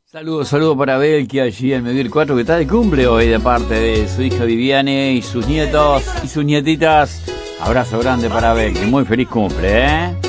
Saludos para Belki allí en Medir 4, que está de cumple hoy de parte de su hija Viviane y sus nietos y sus nietitas. Abrazo grande para Belki, muy feliz cumple, ¿eh?